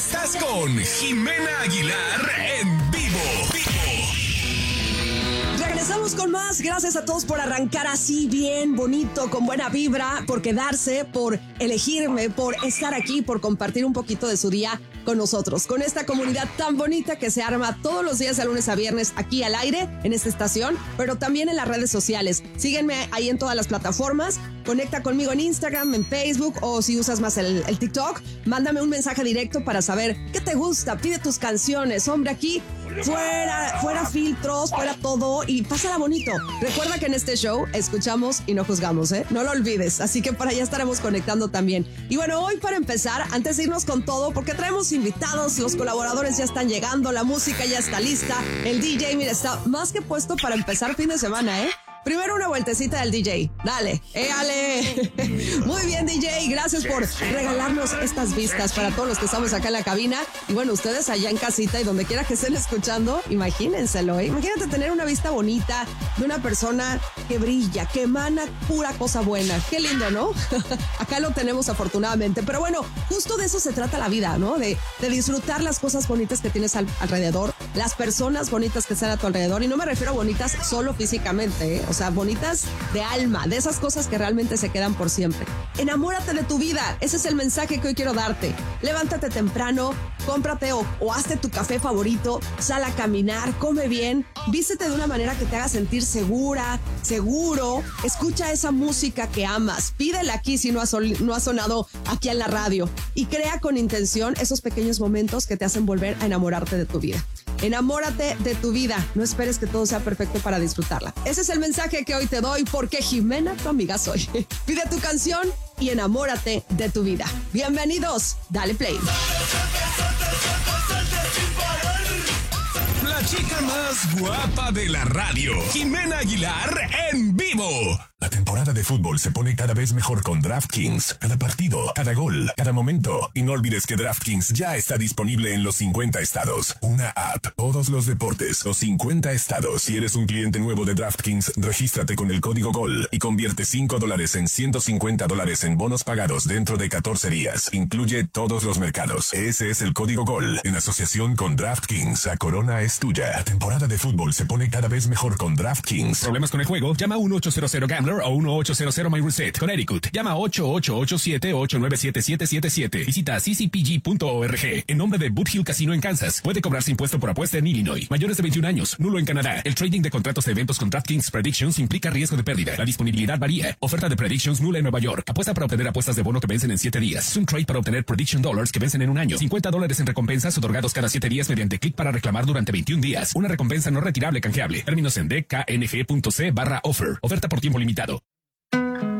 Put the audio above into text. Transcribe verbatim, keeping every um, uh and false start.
Estás con Jimena Aguilar en vivo. Regresamos con más. Gracias a todos por arrancar así bien, bonito, con buena vibra, por quedarse, por elegirme, por estar aquí, por compartir un poquito de su día con nosotros, con esta comunidad tan bonita que se arma todos los días de lunes a viernes aquí al aire, en esta estación, pero también en las redes sociales. Síguenme ahí en todas las plataformas. Conecta conmigo en Instagram, en Facebook, o si usas más el, el TikTok, mándame un mensaje directo para saber qué te gusta, pide tus canciones. Hombre, aquí fuera, fuera filtros, fuera todo y pásala bonito. Recuerda que en este show escuchamos y no juzgamos, ¿eh? No lo olvides, así que por allá estaremos conectando también. Y bueno, hoy para empezar, antes de irnos con todo, porque traemos invitados, los colaboradores ya están llegando, la música ya está lista, el D J, mira, está más que puesto para empezar fin de semana, ¿eh? Primero una vueltecita del D J. Dale, éale. Muy bien, D J. Gracias por regalarnos estas vistas para todos los que estamos acá en la cabina. Y bueno, ustedes allá en casita y donde quiera que estén escuchando, imagínenselo, ¿eh? Imagínate tener una vista bonita de una persona que brilla, que emana pura cosa buena. Qué lindo, ¿no? Acá lo tenemos afortunadamente. Pero bueno, justo de eso se trata la vida, ¿no? De, de disfrutar las cosas bonitas que tienes al, alrededor, las personas bonitas que están a tu alrededor. Y no me refiero a bonitas solo físicamente, ¿eh? O sea, bonitas de alma, de esas cosas que realmente se quedan por siempre. Enamórate de tu vida. Ese es el mensaje que hoy quiero darte. Levántate temprano, cómprate o, o hazte tu café favorito, sal a caminar, come bien, vístete de una manera que te haga sentir segura, seguro, escucha esa música que amas, pídela aquí si no ha, sol, no ha sonado aquí en la radio y crea con intención esos pequeños momentos que te hacen volver a enamorarte de tu vida. Enamórate de tu vida, no esperes que todo sea perfecto para disfrutarla. Ese es el mensaje que hoy te doy, porque Jimena, tu amiga soy. Pide tu canción y enamórate de tu vida. Bienvenidos, dale play. La chica más guapa de la radio, Jimena Aguilar en vivo. La temporada de fútbol se pone cada vez mejor con DraftKings. Cada partido, cada gol, cada momento. Y no olvides que DraftKings ya está disponible en los cincuenta estados. Una app, todos los deportes, los cincuenta estados. Si eres un cliente nuevo de DraftKings, regístrate con el código GOL y convierte cinco dólares en ciento cincuenta dólares en bonos pagados dentro de catorce días. Incluye todos los mercados. Ese es el código GOL. En asociación con DraftKings, la corona es tuya. La temporada de fútbol se pone cada vez mejor con DraftKings. ¿Problemas con el juego? Llama a uno ocho cero cero Gambler o uno ocho cero cero My Reset. Connecticut. Llama a ocho ocho ocho siete ocho nueve siete siete siete siete. Visita c c p g punto org. En nombre de Boot Hill Casino en Kansas. Puede cobrarse impuesto por apuesta en Illinois. Mayores de veintiún años. Nulo en Canadá. El trading de contratos de eventos con DraftKings Predictions implica riesgo de pérdida. La disponibilidad varía. Oferta de Predictions nula en Nueva York. Apuesta para obtener apuestas de bono que vencen en siete días. Es un trade para obtener Prediction Dollars que vencen en un año. cincuenta dólares en recompensas otorgados cada siete días mediante clic para reclamar durante veintiún días. Una recompensa no retirable canjeable. Términos en d k n g punto c barra offer. Oferta por tiempo limitado.